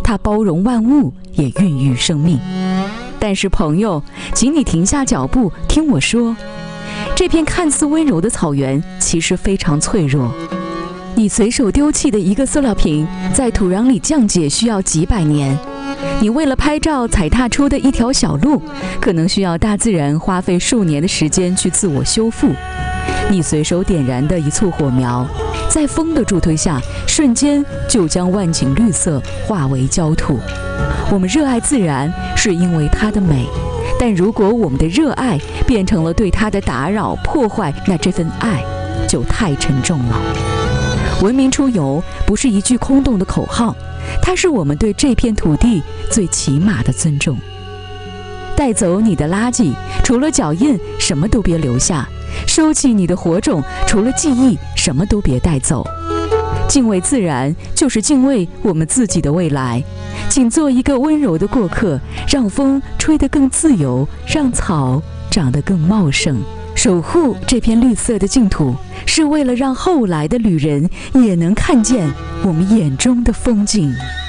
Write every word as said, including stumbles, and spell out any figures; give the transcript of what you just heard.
它包容万物，也孕育生命。但是朋友，请你停下脚步，听我说，这片看似温柔的草原其实非常脆弱。你随手丢弃的一个塑料瓶，在土壤里降解需要几百年。你为了拍照踩踏出的一条小路，可能需要大自然花费数年的时间去自我修复。你随手点燃的一簇火苗，在风的助推下，瞬间就将万顷绿色化为焦土。我们热爱自然，是因为它的美，但如果我们的热爱变成了对它的打扰、破坏，那这份爱就太沉重了。文明出游不是一句空洞的口号，它是我们对这片土地最起码的尊重。带走你的垃圾，除了脚印，什么都别留下；收起你的火种，除了记忆，什么都别带走。敬畏自然，就是敬畏我们自己的未来。请做一个温柔的过客，让风吹得更自由，让草长得更茂盛。守护这片绿色的净土，是为了让后来的旅人也能看见我们眼中的风景。